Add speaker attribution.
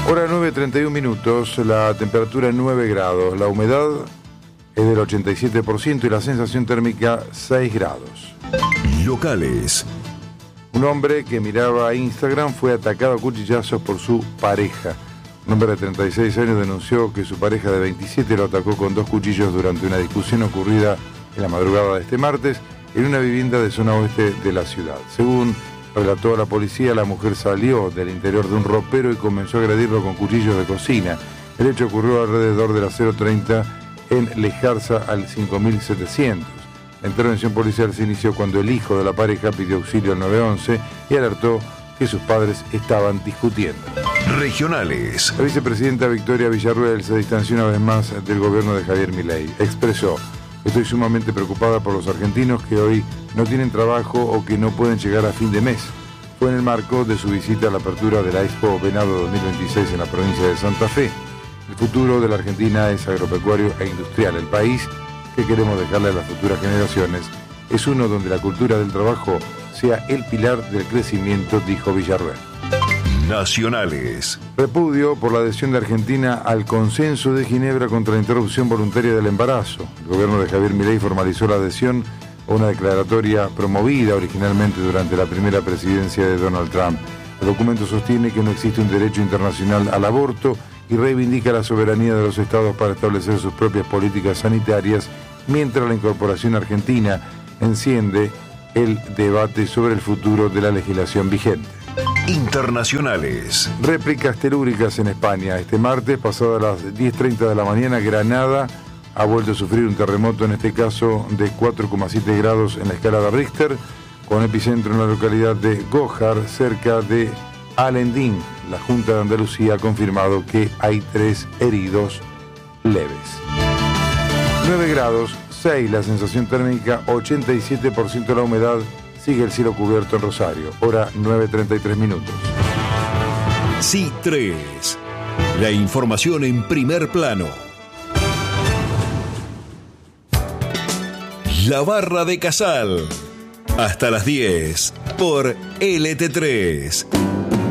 Speaker 1: Hora 9:31, la temperatura 9 grados, la humedad es del 87% y la sensación térmica 6 grados.
Speaker 2: Locales.
Speaker 1: Un hombre que miraba Instagram fue atacado a cuchillazos por su pareja. Un hombre de 36 años denunció que su pareja de 27 lo atacó con 2 cuchillos durante una discusión ocurrida en la madrugada de este martes en una vivienda de zona oeste de la ciudad. Según relató a la policía, la mujer salió del interior de un ropero y comenzó a agredirlo con cuchillos de cocina. El hecho ocurrió alrededor de las 0:30 en Lejarza al 5700. La intervención policial se inició cuando el hijo de la pareja pidió auxilio al 911 y alertó que sus padres estaban discutiendo.
Speaker 2: Regionales.
Speaker 1: La vicepresidenta Victoria Villarruel se distanció una vez más del gobierno de Javier Milei. Expresó: estoy sumamente preocupada por los argentinos que hoy no tienen trabajo o que no pueden llegar a fin de mes. Fue en el marco de su visita a la apertura de la Expo Venado 2026 en la provincia de Santa Fe. El futuro de la Argentina es agropecuario e industrial. El país que queremos dejarle a las futuras generaciones es uno donde la cultura del trabajo sea el pilar del crecimiento, dijo Villarruel.
Speaker 2: Nacionales.
Speaker 1: Repudio por la adhesión de Argentina al Consenso de Ginebra contra la interrupción voluntaria del embarazo. El gobierno de Javier Milei formalizó la adhesión a una declaratoria promovida originalmente durante la primera presidencia de Donald Trump. El documento sostiene que no existe un derecho internacional al aborto y reivindica la soberanía de los estados para establecer sus propias políticas sanitarias, mientras la incorporación argentina enciende el debate sobre el futuro de la legislación vigente.
Speaker 2: Internacionales.
Speaker 1: Réplicas telúricas en España. Este martes, pasadas las 10:30 de la mañana, Granada ha vuelto a sufrir un terremoto, en este caso de 4,7 grados en la escala de Richter, con epicentro en la localidad de Gójar, cerca de Alendín. La Junta de Andalucía ha confirmado que hay 3 heridos leves. 9 grados, 6 la sensación térmica, 87% la humedad. Sigue el cielo cubierto en Rosario. Hora 9:33.
Speaker 2: Sí 3. La información en primer plano. La Barra de Casal. Hasta las 10 por LT3.